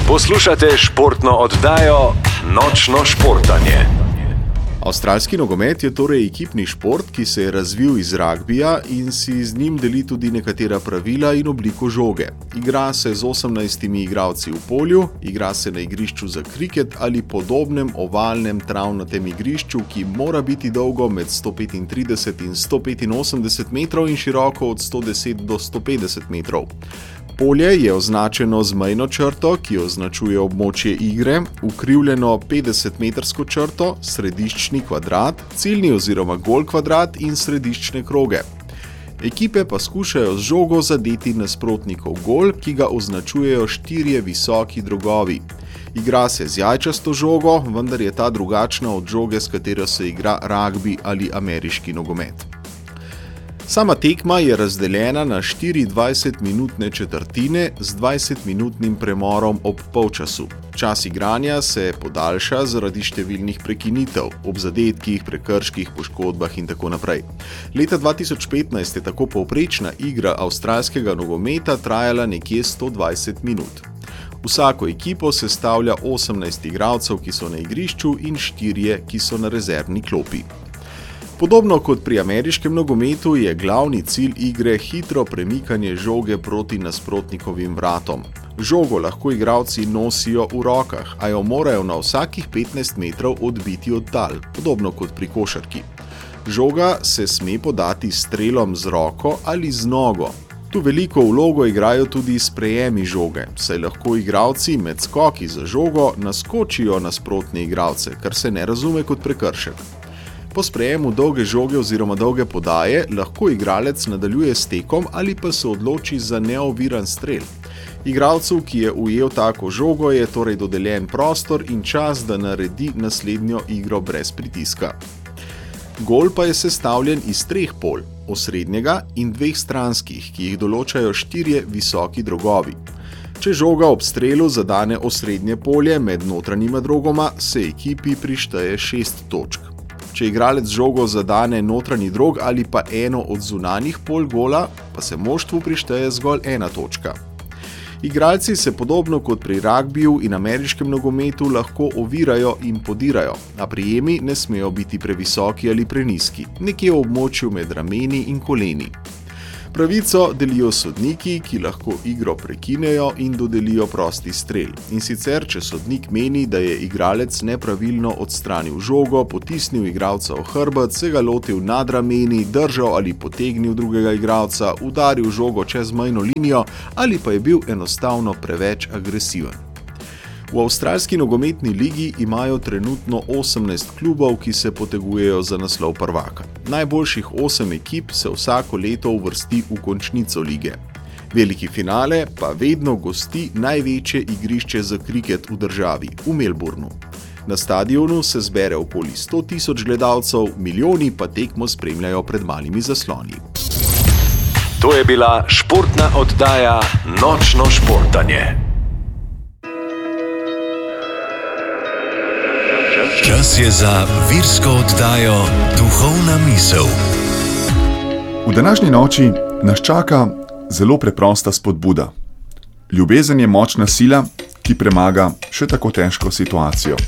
Poslušate športno oddajo Nočno športanje. Avstralski nogomet je torej ekipni šport, ki se je razvil iz ragbija in si z njim deli tudi nekatera pravila in obliko žoge. Igra se z 18 igralci v polju, igra se na igrišču za kriket ali podobnem ovalnem travnatem igrišču, ki mora biti dolgo med 135 in 185 metrov in široko od 110 do 150 metrov. Polje je označeno z mejno črto, ki označuje območje igre, ukrivljeno 50-metrsko črto, središčni kvadrat, ciljni oziroma gol kvadrat in središčne kroge. Ekipe pa skušajo z žogo zadeti nasprotnikov gol, ki ga označujejo 4 visoki drogovi. Igra se z jajčasto žogo, vendar je ta drugačna od žoge, s katero se igra ragbi ali ameriški nogomet. Sama tekma je razdeljena na 4 20-minutne četrtine z 20-minutnim premorom ob polčasu. Čas igranja se podaljša zaradi številnih prekinitev, ob zadetkih, prekrških, poškodbah in tako naprej. Leta 2015 je tako povprečna igra avstralskega nogometa trajala nekje 120 minut. Vsako ekipo sestavlja 18 igralcev, ki so na igrišču, in 4, ki so na rezervni klopi. Podobno kot pri ameriškem nogometu je glavni cilj igre hitro premikanje žoge proti nasprotnikovim vratom. Žogo lahko igralci nosijo v rokah, a jo morajo na vsakih 15 metrov odbiti od tal, podobno kot pri košarki. Žoga se sme podati s strelom z roko ali z nogo. Tu veliko vlogo igrajo tudi sprejemi žoge, saj lahko igralci med skoki za žogo naskočijo nasprotne igralce, kar se ne razume kot prekršek. Po sprejemu dolge žoge oziroma dolge podaje lahko igralec nadaljuje s tekom ali pa se odloči za neoviran strel. Igralcu, ki je ujel tako žogo, je torej dodeljen prostor in čas, da naredi naslednjo igro brez pritiska. Gol pa je sestavljen iz 3 polj, osrednjega in 2 stranskih, ki jih določajo 4 visoki drogovi. Če žoga ob strelu zadane osrednje polje med notranjima drogoma, se ekipi prišteje 6 točk. Če igralec žogo zadane notranji drog ali pa eno od zunanjih pol gola, pa se moštvu prišteje zgolj 1 točka. Igralci se podobno kot pri ragbiju in ameriškem nogometu lahko ovirajo in podirajo, a prijemi ne smejo biti previsoki ali prenizki, nekje v območju med rameni in koleni. Pravico delijo sodniki, ki lahko igro prekinejo in dodelijo prosti strel. In sicer, če sodnik meni, da je igralec nepravilno odstranil žogo, potisnil igralca v hrbet, se ga lotil nad rameni, držal ali potegnil drugega igralca, udaril žogo čez mejno linijo ali pa je bil enostavno preveč agresiven. V avstralski nogometni ligi imajo trenutno 18 klubov, ki se potegujejo za naslov prvaka. Najboljših 8 ekip se vsako leto uvrsti v končnico lige. Veliki finale pa vedno gosti največje igrišče za kriket v državi, v Melbournu. Na stadionu se zbere okoli 100.000 gledalcev, milijoni pa tekmo spremljajo pred malimi zasloni. To je bila športna oddaja Nočno športanje. Čas je za virsko oddajo Duhovna misel. V današnji noči nas čaka zelo preprosta spodbuda. Ljubezen je močna sila, ki premaga še tako težko situacijo.